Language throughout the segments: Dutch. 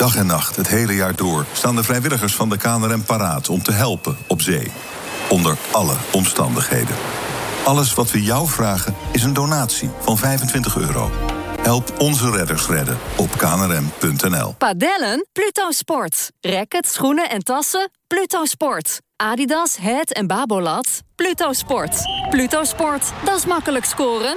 Dag en nacht, het hele jaar door, staan de vrijwilligers van de KNRM paraat om te helpen op zee. Onder alle omstandigheden. Alles wat we jou vragen is een donatie van €25. Help onze redders redden op knrm.nl. Padellen? Pluto Sport. Rackets, schoenen en tassen? Pluto Sport. Adidas, Het en Babolat? Pluto Sport. Pluto Sport, dat is makkelijk scoren.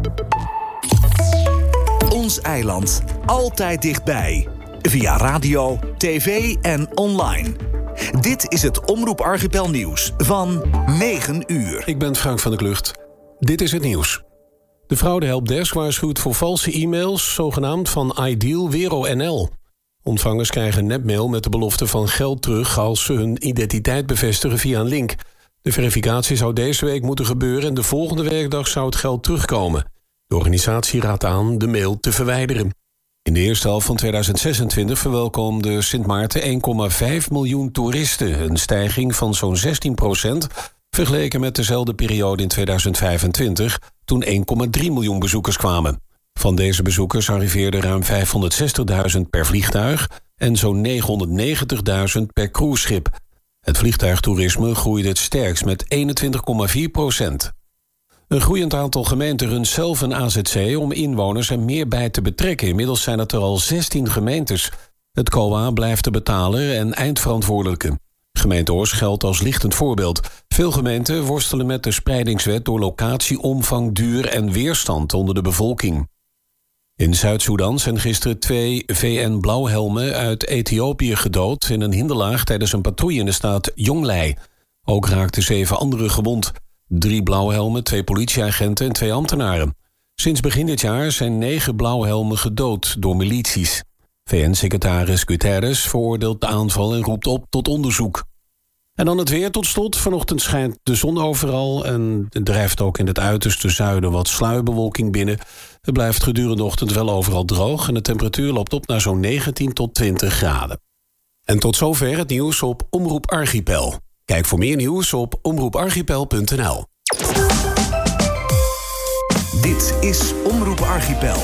Ons eiland. Altijd dichtbij. Via radio, tv en online. Dit is het Omroep Archipel Nieuws van 9 uur. Ik ben Frank van der Klucht. Dit is het nieuws. De fraudehelpdesk waarschuwt voor valse e-mails, zogenaamd van Ideal Wero NL. Ontvangers krijgen nepmail met de belofte van geld terug als ze hun identiteit bevestigen via een link. De verificatie zou deze week moeten gebeuren en de volgende werkdag zou het geld terugkomen. De organisatie raadt aan de mail te verwijderen. In de eerste helft van 2026 verwelkomde Sint Maarten 1,5 miljoen toeristen, een stijging van zo'n 16% vergeleken met dezelfde periode in 2025, toen 1,3 miljoen bezoekers kwamen. Van deze bezoekers arriveerden ruim 560.000 per vliegtuig en zo'n 990.000 per cruiseschip. Het vliegtuigtoerisme groeide het sterkst met 21,4%. Een groeiend aantal gemeenten runt zelf een AZC om inwoners er meer bij te betrekken. Inmiddels zijn het er al 16 gemeentes. Het COA blijft de betaler en eindverantwoordelijke. Gemeente Oors geldt als lichtend voorbeeld. Veel gemeenten worstelen met de spreidingswet door locatie, omvang, duur en weerstand onder de bevolking. In Zuid-Soedan zijn gisteren 2 VN-blauwhelmen uit Ethiopië gedood in een hinderlaag tijdens een patrouille in de staat Jonglei. Ook raakten 7 anderen gewond. 3 blauwhelmen, 2 politieagenten en 2 ambtenaren. Sinds begin dit jaar zijn 9 blauwhelmen gedood door milities. VN-secretaris Guterres veroordeelt de aanval en roept op tot onderzoek. En dan het weer tot slot. Vanochtend schijnt de zon overal en drijft ook in het uiterste zuiden wat sluierbewolking binnen. Het blijft gedurende de ochtend wel overal droog en de temperatuur loopt op naar zo'n 19 tot 20 graden. En tot zover het nieuws op Omroep Archipel. Kijk voor meer nieuws op omroeparchipel.nl. Dit is Omroep Archipel.